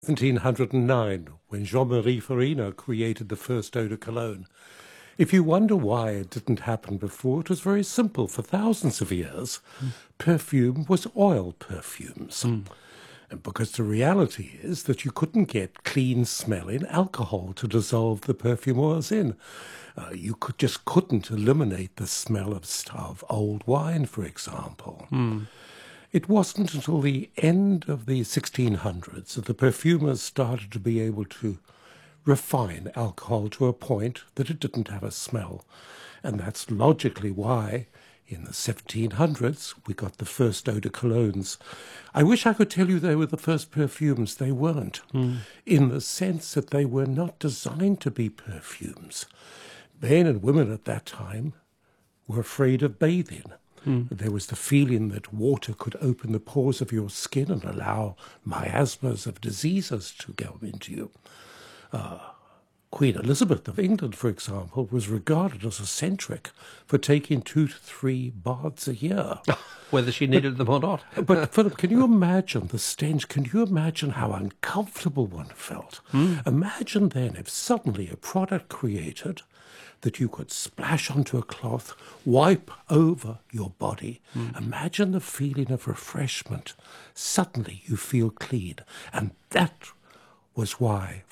1709, when Jean-Marie Farina created the first eau de cologne. If you wonder why it didn't happen before, it was very simple. For thousands of years, perfume was oil perfumes. And because the reality is that you couldn't get clean-smelling alcohol to dissolve the perfume oils in. You couldn't eliminate the smell of old wine, for example. It wasn't until the end of the 1600s that the perfumers started to be able to refine alcohol to a point that it didn't have a smell. And that's logically why, in the 1700s, we got the first eau de colognes. I wish I could tell you they were the first perfumes. They weren't, in the sense that they were not designed to be perfumes. Men and women at that time were afraid of bathing. There was the feeling that water could open the pores of your skin and allow miasmas of diseases to go into you. Queen Elizabeth of England, for example, was regarded as eccentric for taking 2 to 3 baths a year. Whether she needed them or not. But, Philip, can you imagine the stench? Can you imagine how uncomfortable one felt? Imagine then if suddenly a product created that you could splash onto a cloth, wipe over your body. Imagine the feeling of refreshment. Suddenly you feel clean. And that was why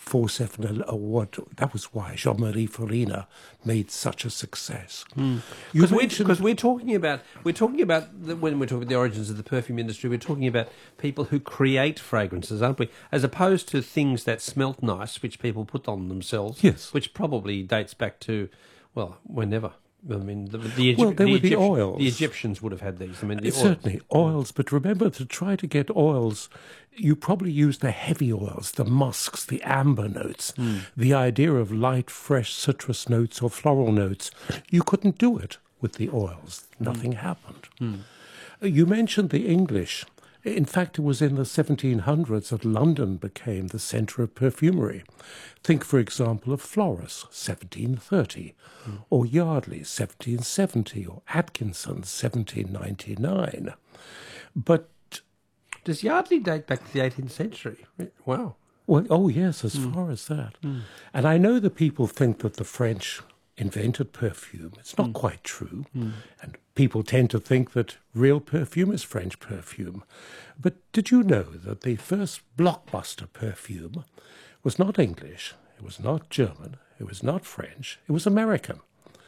that was why Jean-Marie Farina made such a success. Because we're talking about when we're talking about the origins of the perfume industry, we're talking about people who create fragrances, aren't we? As opposed to things that smelt nice, which people put on themselves. Yes. Which probably dates back to, well, whenever. I mean, the oils. The Egyptians would have had these. I mean, certainly oils. But remember, to try to get oils, you probably used the heavy oils, the musks, the amber notes, the idea of light, fresh citrus notes or floral notes. You couldn't do it with the oils. Nothing happened. You mentioned the English. In fact, it was in the 1700s that London became the centre of perfumery. Think, for example, of Floris, 1730, or Yardley, 1770, or Atkinson, 1799. But does Yardley date back to the 18th century? Wow. Well, oh yes, as far as that. And I know that people think that the French invented perfume. It's not quite true. And people tend to think that real perfume is French perfume. But did you know that the first blockbuster perfume was not English, it was not German, it was not French, it was American.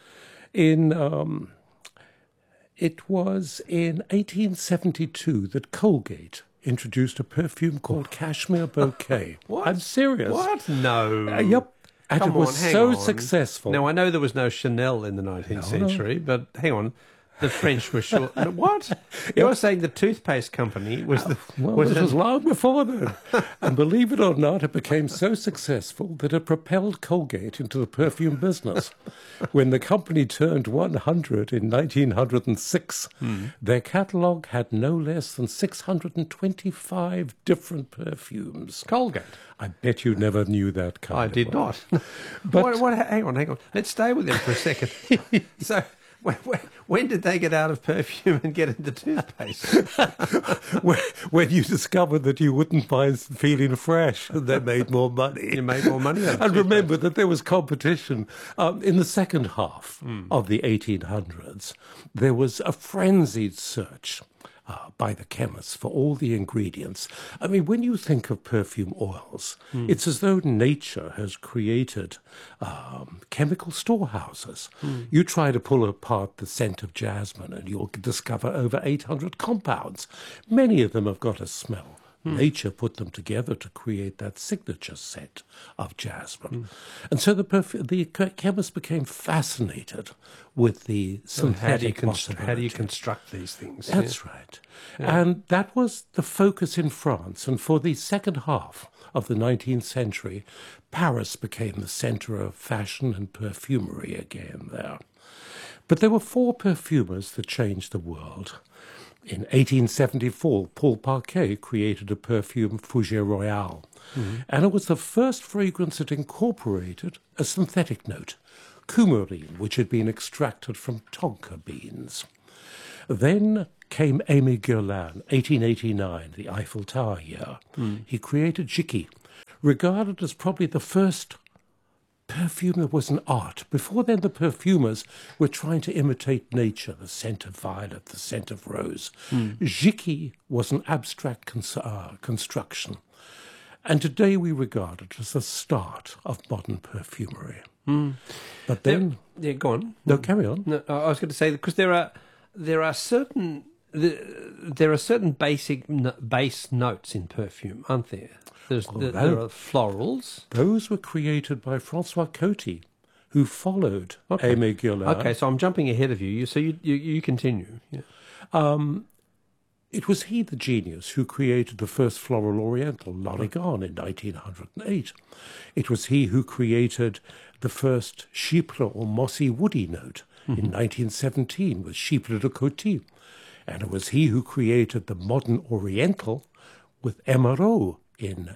It was in 1872 that Colgate introduced a perfume called Cashmere Bouquet. What? I'm serious. What? No. Yep. And it was so successful. Now, I know there was no Chanel in the 19th century, but hang on. The French were sure. What? You're saying the toothpaste company was the... Well, it was long before then. And believe it or not, it became so successful that it propelled Colgate into the perfume business. When the company turned 100 in 1906, their catalogue had no less than 625 different perfumes. Colgate? I bet you never knew that kind I of did one. not. But hang on. Let's stay with them for a second. So... When did they get out of perfume and get into toothpaste? when you discovered that you wouldn't find feeling fresh, and they made more money. You made more money out of And remember that there was competition. In the second half of the 1800s, there was a frenzied search by the chemists for all the ingredients. I mean, when you think of perfume oils, it's as though nature has created chemical storehouses. You try to pull apart the scent of jasmine and you'll discover over 800 compounds. Many of them have got a smell. Nature put them together to create that signature scent of jasmine. And so the chemists became fascinated with the synthetic possibilities. How do you construct these things? That's right. Yeah. And that was the focus in France. And for the second half of the 19th century, Paris became the centre of fashion and perfumery again there. But there were 4 perfumers that changed the world. In 1874, Paul Parquet created a perfume, Fougère Royale, and it was the first fragrance that incorporated a synthetic note, coumarine, which had been extracted from tonka beans. Then came Aimé Guerlain, 1889, the Eiffel Tower year. He created Jicky, regarded as probably the first perfume that was an art. Before then, the perfumers were trying to imitate nature, the scent of violet, the scent of rose. Jiki was an abstract construction. And today we regard it as the start of modern perfumery. But then... Yeah, go on. No, carry on. No, I was going to say, because there are certain basic base notes in perfume, aren't there? There are florals. Those were created by Francois Coty, who followed Aimé Guerlain. Okay, so I'm jumping ahead of you. So you continue. Yeah. It was he, the genius, who created the first floral oriental, L'Origan, in 1908. It was he who created the first chypre or mossy woody note in 1917 with Chypre de Coty. And it was he who created the modern oriental with Emeraude in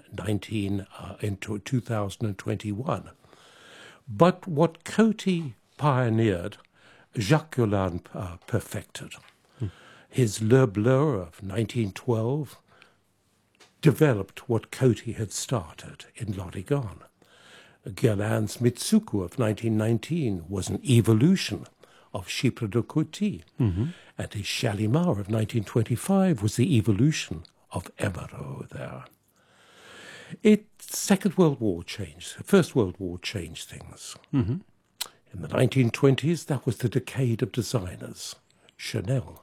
2021. But what Coty pioneered, Jacques Guerlain perfected. His Le Bleu of 1912 developed what Coty had started in L'Origan. Guerlain's Mitsuko of 1919 was an evolution of Chypre de Coty. And his Shalimar of 1925 was the evolution of Emeraude there. Second World War changed. First World War changed things. In the 1920s, that was the decade of designers. Chanel,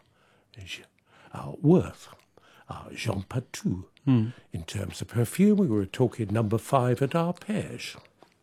Worth, Jean Patou. In terms of perfume, we were talking number 5 at Arpège.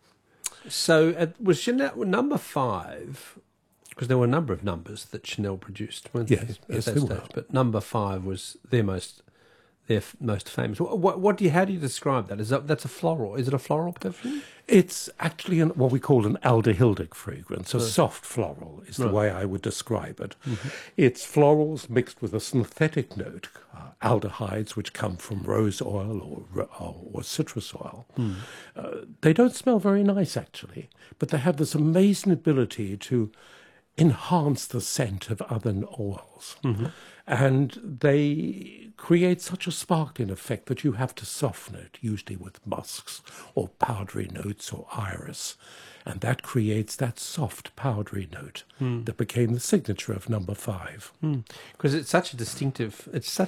So was Chanel number 5, because there were a number of numbers that Chanel produced, weren't there? Yes, there were. But number 5 was their most famous. How do you describe that? That's a floral? Is it a floral perfume? It's actually what we call an aldehydic fragrance. A soft floral is the way I would describe it. It's florals mixed with a synthetic note, aldehydes which come from rose oil or citrus oil. They don't smell very nice, actually, but they have this amazing ability to enhance the scent of other oils. And they create such a sparkling effect that you have to soften it, usually with musks or powdery notes or iris. And that creates that soft, powdery note that became the signature of number 5. Because it's such a distinctive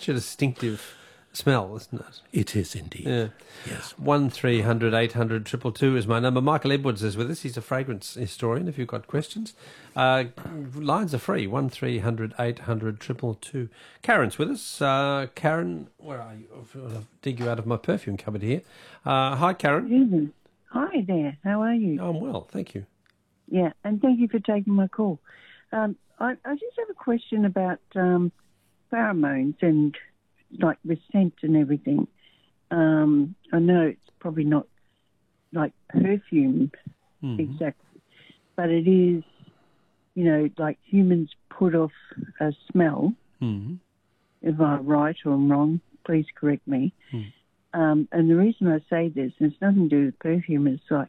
smell, isn't it? It is indeed. Yeah. Yes. 1300 800 222 is my number. Michael Edwards is with us. He's a fragrance historian. If you've got questions, lines are free. 1300 800 222. Karen's with us. Karen, where are you? I'll dig you out of my perfume cupboard here. Hi, Karen. Hi there. How are you? I'm well, thank you. Yeah, and thank you for taking my call. I just have a question about pheromones and like with scent and everything. I know it's probably not like perfume exactly, but it is, like humans put off a smell. If I'm right or I'm wrong, please correct me. And the reason I say this, and it's nothing to do with perfume, is like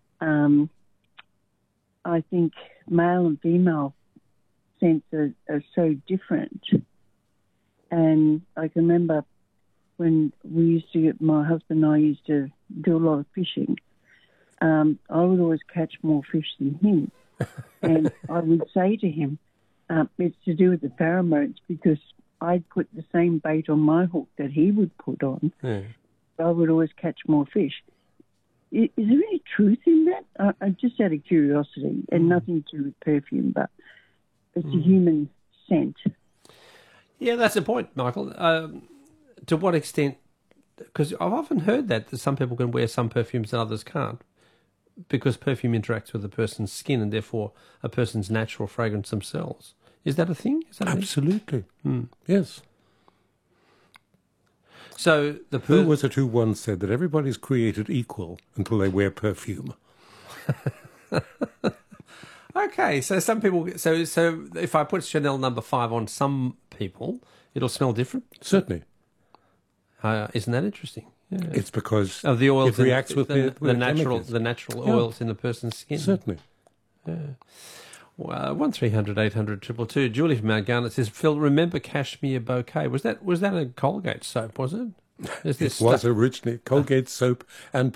I think male and female scents are so different. And I can remember when my husband and I used to do a lot of fishing, I would always catch more fish than him. And I would say to him, it's to do with the pheromones, because I'd put the same bait on my hook that he would put on. I would always catch more fish. Is there any truth in that? Just out of curiosity, and nothing to do with perfume, but it's a human scent. Yeah, that's the point, Michael. To what extent? Because I've often heard that some people can wear some perfumes and others can't, because perfume interacts with a person's skin and therefore a person's natural fragrance themselves. Is that a thing? Absolutely. Yes. So who was it who once said that everybody's created equal until they wear perfume? Okay, so some people. So if I put Chanel number 5 on some people, it'll smell different. Certainly. Isn't that interesting? Yeah. It's because of the oils it reacts with the natural chemicals. oils in the person's skin. Certainly. Yeah. Well, 1300 800 222. Julie from Mount Garnet says, Phil, remember Cashmere Bouquet? Was that a Colgate soap? Was it? It was originally Colgate soap and